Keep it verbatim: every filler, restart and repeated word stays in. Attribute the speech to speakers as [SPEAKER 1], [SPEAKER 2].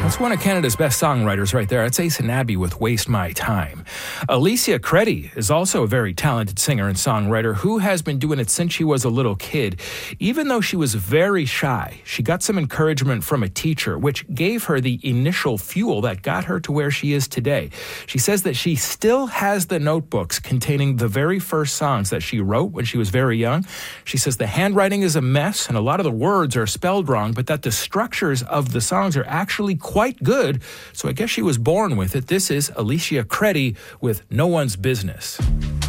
[SPEAKER 1] That's one of Canada's best songwriters right there. That's Ace and Abby with Waste My Time. Alicia Credy is also a very talented singer and songwriter who has been doing it since she was a little kid. Even though she was very shy, she got some encouragement from a teacher, which gave her the initial fuel that got her to where she is today. She says that she still has the notebooks containing the very first songs that she wrote when she was very young. She says the handwriting is a mess and a lot of the words are spelled wrong, but that the structures of the songs are actually quite good. So I guess she was born with it. This is Alicia Credy with No One's Business.